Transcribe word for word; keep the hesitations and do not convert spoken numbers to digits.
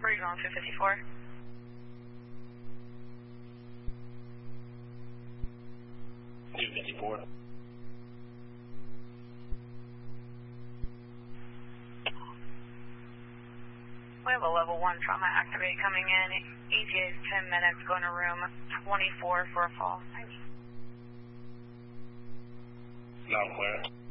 Where are you going, two fifty-four? two fifty-four. We have a level one trauma activate coming in. E T A is ten minutes, going to room twenty-four for a fall. Not clear.